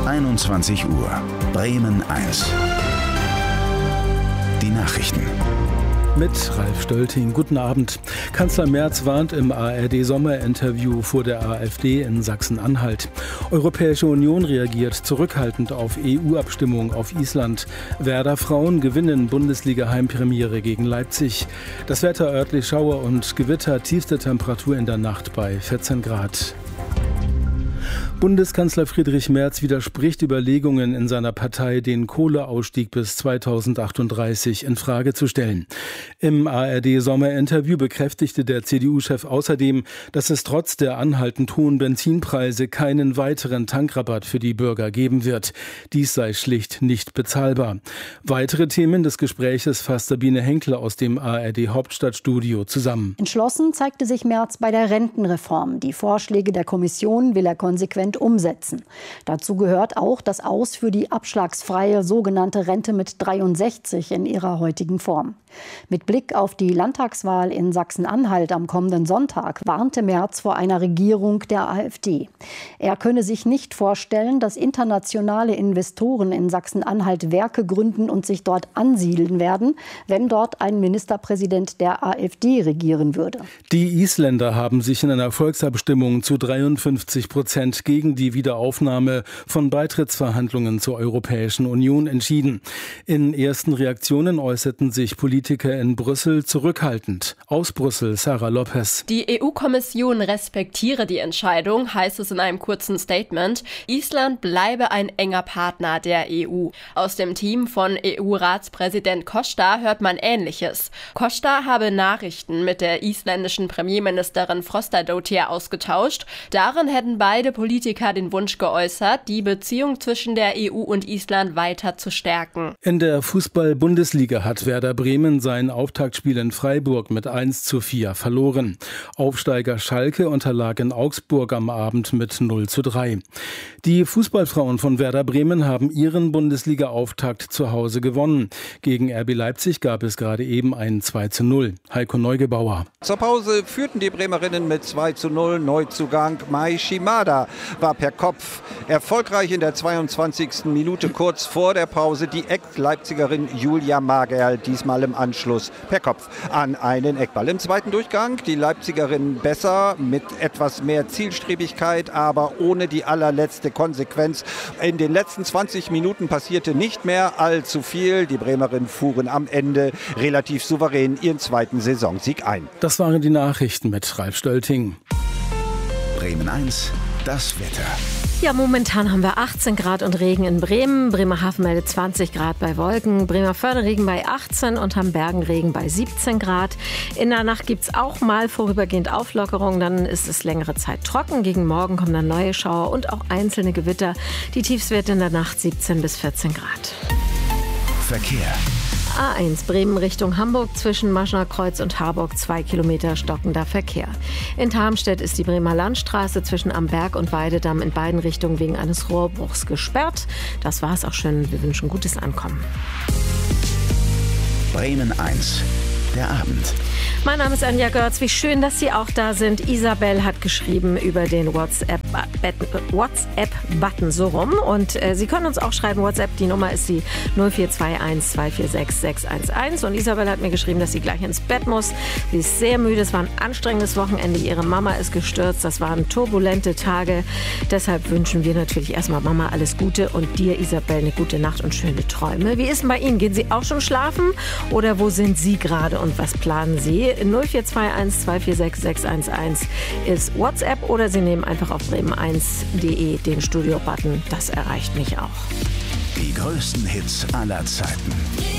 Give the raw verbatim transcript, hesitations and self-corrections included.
einundzwanzig Uhr. Bremen eins. Die Nachrichten. Mit Ralf Stölting. Guten Abend. Kanzler Merz warnt im A R D-Sommerinterview vor der AfD in Sachsen-Anhalt. Europäische Union reagiert zurückhaltend auf E U-Abstimmung auf Island. Werder Frauen gewinnen Bundesliga-Heimpremiere gegen Leipzig. Das Wetter örtlich Schauer und Gewitter, tiefste Temperatur in der Nacht bei vierzehn Grad. Bundeskanzler Friedrich Merz widerspricht Überlegungen in seiner Partei, den Kohleausstieg bis zweitausendachtunddreißig in Frage zu stellen. Im A R D-Sommerinterview bekräftigte der C D U-Chef außerdem, dass es trotz der anhaltend hohen Benzinpreise keinen weiteren Tankrabatt für die Bürger geben wird. Dies sei schlicht nicht bezahlbar. Weitere Themen des Gespräches fasst Sabine Henkler aus dem A R D-Hauptstadtstudio zusammen. Entschlossen zeigte sich Merz bei der Rentenreform. Die Vorschläge der Kommission will er konsequent umsetzen. Dazu gehört auch das Aus für die abschlagsfreie sogenannte Rente mit dreiundsechzig in ihrer heutigen Form. Mit Blick auf die Landtagswahl in Sachsen-Anhalt am kommenden Sonntag warnte Merz vor einer Regierung der AfD. Er könne sich nicht vorstellen, dass internationale Investoren in Sachsen-Anhalt Werke gründen und sich dort ansiedeln werden, wenn dort ein Ministerpräsident der AfD regieren würde. Die Isländer haben sich in einer Volksabstimmung zu dreiundfünfzig Prozent gegen die Wiederaufnahme von Beitrittsverhandlungen zur Europäischen Union entschieden. In ersten Reaktionen äußerten sich Politiker in Brüssel zurückhaltend. Aus Brüssel, Sarah Lopez. Die E U-Kommission respektiere die Entscheidung, heißt es in einem kurzen Statement. Island bleibe ein enger Partner der E U. Aus dem Team von E U-Ratspräsident Costa hört man Ähnliches. Costa habe Nachrichten mit der isländischen Premierministerin Frostadóttir ausgetauscht. Darin hätten beide Politiker den Wunsch geäußert, die Beziehung zwischen der E U und Island weiter zu stärken. In der Fußball-Bundesliga hat Werder Bremen sein Auftaktspiel in Freiburg mit eins zu vier verloren. Aufsteiger Schalke unterlag in Augsburg am Abend mit null zu drei. Die Fußballfrauen von Werder Bremen haben ihren Bundesliga-Auftakt zu Hause gewonnen. Gegen R B Leipzig gab es gerade eben ein zwei zu null. Heiko Neugebauer. Zur Pause führten die Bremerinnen mit zwei zu null. Neuzugang Mai Shimada war per Kopf erfolgreich in der zweiundzwanzigsten Minute kurz vor der Pause. Die Ex-Leipzigerin Julia Magerl diesmal im Anschluss per Kopf an einen Eckball. Im zweiten Durchgang die Leipzigerin besser, mit etwas mehr Zielstrebigkeit, aber ohne die allerletzte Konsequenz. In den letzten zwanzig Minuten passierte nicht mehr allzu viel. Die Bremerinnen fuhren am Ende relativ souverän ihren zweiten Saisonsieg ein. Das waren die Nachrichten mit Ralf Stölting. Bremen eins, das Wetter. Ja, momentan haben wir achtzehn Grad und Regen in Bremen. Bremerhaven meldet zwanzig Grad bei Wolken. Bremervörde Regen bei achtzehn und am Bergen Regen bei siebzehn Grad. In der Nacht gibt es auch mal vorübergehend Auflockerung. Dann ist es längere Zeit trocken. Gegen Morgen kommen dann neue Schauer und auch einzelne Gewitter. Die Tiefstwerte in der Nacht siebzehn bis vierzehn Grad. Verkehr. A eins Bremen Richtung Hamburg zwischen Maschner Kreuz und Harburg zwei Kilometer stockender Verkehr. In Tarmstedt ist die Bremer Landstraße zwischen Amberg und Weidedamm in beiden Richtungen wegen eines Rohrbruchs gesperrt. Das war es auch schon. Wir wünschen gutes Ankommen. Bremen eins, der Abend. Mein Name ist Anja Görz. Wie schön, dass Sie auch da sind. Isabel hat geschrieben über den WhatsApp-Button so rum. Und äh, Sie können uns auch schreiben. WhatsApp, die Nummer ist die null vier zwei eins zwei vier sechs sechs eins eins. Und Isabel hat mir geschrieben, dass sie gleich ins Bett muss. Sie ist sehr müde. Es war ein anstrengendes Wochenende. Ihre Mama ist gestürzt. Das waren turbulente Tage. Deshalb wünschen wir natürlich erstmal Mama alles Gute und dir, Isabel, eine gute Nacht und schöne Träume. Wie ist denn bei Ihnen? Gehen Sie auch schon schlafen? Oder wo sind Sie gerade und was planen Sie? null vier zwei eins zwei vier sechs sechs eins eins ist WhatsApp oder Sie nehmen einfach auf bremen eins punkt de den Studio-Button. Das erreicht mich auch. Die größten Hits aller Zeiten.